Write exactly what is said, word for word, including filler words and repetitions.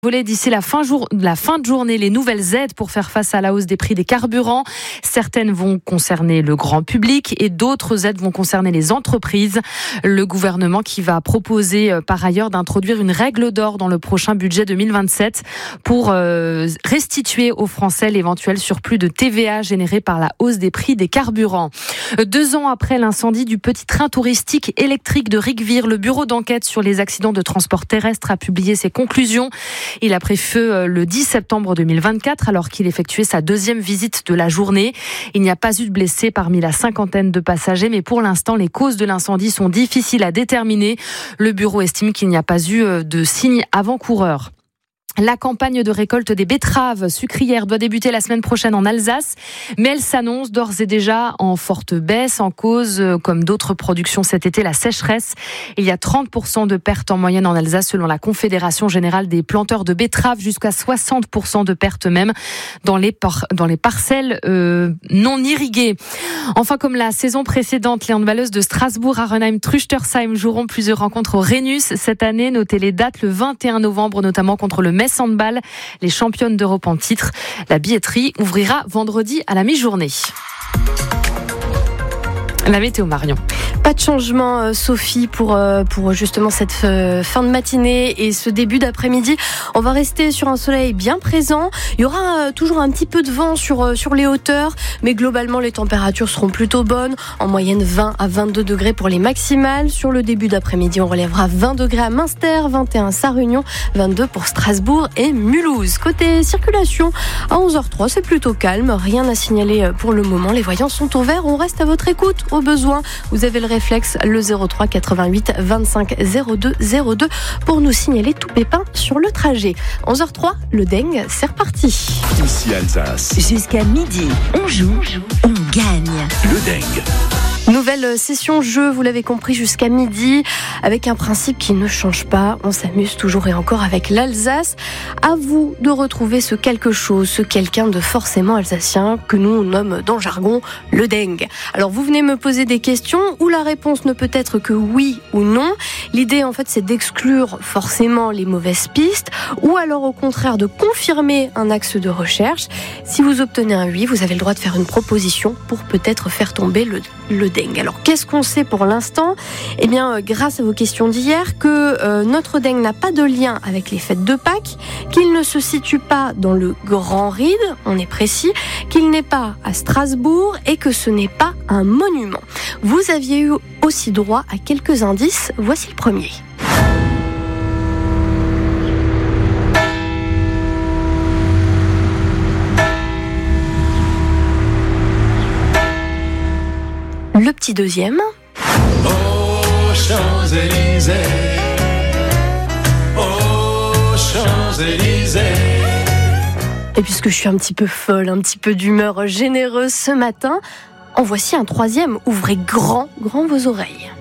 Voler d'ici la fin, jour, la fin de journée les nouvelles aides pour faire face à la hausse des prix des carburants. Certaines vont concerner le grand public et d'autres aides vont concerner les entreprises. Le gouvernement qui va proposer euh, par ailleurs d'introduire une règle d'or dans le prochain budget deux mille vingt-sept pour euh, restituer aux Français l'éventuel surplus de T V A généré par la hausse des prix des carburants. Deux ans après l'incendie du petit train touristique électrique de Rigvire, le bureau d'enquête sur les accidents de transport terrestre a publié ses conclusions. Il a pris feu le dix septembre deux mille vingt-quatre alors qu'il effectuait sa deuxième visite de la journée. Il n'y a pas eu de blessés parmi la cinquantaine de passagers, mais pour l'instant, les causes de l'incendie sont difficiles à déterminer. Le bureau estime qu'il n'y a pas eu de signes avant-coureurs. La campagne de récolte des betteraves sucrières doit débuter la semaine prochaine en Alsace, mais elle s'annonce d'ores et déjà en forte baisse, en cause, comme d'autres productions cet été, la sécheresse. Il y a trente pour cent de pertes en moyenne en Alsace selon la Confédération Générale des Planteurs de Betteraves, jusqu'à soixante pour cent de pertes même dans les, par- dans les parcelles euh, non irriguées. Enfin, comme la saison précédente, les handballeuses de Strasbourg, Arenheim, Truchtersheim joueront plusieurs rencontres au Rhenus cette année. Notez les dates, le vingt et un novembre notamment contre le Metz Handball, les championnes d'Europe en titre. La billetterie ouvrira vendredi à la mi-journée. La météo, Marion. Pas de changement, Sophie, pour, pour justement cette fin de matinée et ce début d'après-midi. On va rester sur un soleil bien présent. Il y aura toujours un petit peu de vent sur, sur les hauteurs, mais globalement, les températures seront plutôt bonnes. En moyenne, vingt à vingt-deux degrés pour les maximales. Sur le début d'après-midi, on relèvera vingt degrés à Münster, vingt et un Sarre-Union, vingt-deux pour Strasbourg et Mulhouse. Côté circulation, à onze heures zéro trois, c'est plutôt calme. Rien à signaler pour le moment. Les voyants sont au vert. On reste à votre écoute. Au besoin, vous avez le réflexe, le zéro trois quatre-vingt-huit vingt-cinq zéro deux zéro deux pour nous signaler tout pépin sur le trajet. onze heures zéro trois, le Deng, c'est reparti. Ici Alsace. Jusqu'à midi, on joue, on gagne. Le Deng. Nouvelle session jeu, vous l'avez compris, jusqu'à midi, avec un principe qui ne change pas. On s'amuse toujours et encore avec l'Alsace. À vous de retrouver ce quelque chose, ce quelqu'un de forcément alsacien que nous on nomme dans le jargon le Deng. Alors vous venez me poser des questions où la réponse ne peut être que oui ou non. L'idée en fait c'est d'exclure forcément les mauvaises pistes ou alors au contraire de confirmer un axe de recherche. Si vous obtenez un oui, vous avez le droit de faire une proposition pour peut-être faire tomber le, le Deng. Alors qu'est-ce qu'on sait pour l'instant ? Eh bien, euh, grâce à vos questions d'hier, que euh, notre Deng n'a pas de lien avec les fêtes de Pâques, qu'il ne se situe pas dans le Grand Ride, on est précis, qu'il n'est pas à Strasbourg et que ce n'est pas un monument. Vous aviez eu aussi droit à quelques indices, voici le premier. Le petit deuxième. Oh, Champs-Élysées. Oh, Champs-Élysées. Et puisque je suis un petit peu folle, un petit peu d'humeur généreuse ce matin, en voici un troisième. Ouvrez grand, grand vos oreilles.